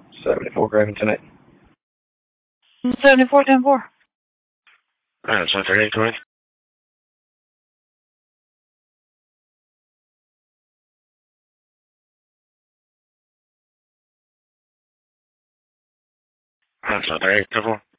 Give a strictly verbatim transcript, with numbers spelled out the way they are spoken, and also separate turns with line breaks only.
seventy-four Graven tonight.
seventy-four, ten four.
Alright, so thirty-eight twenty. Alright, so thirty-eight ten four.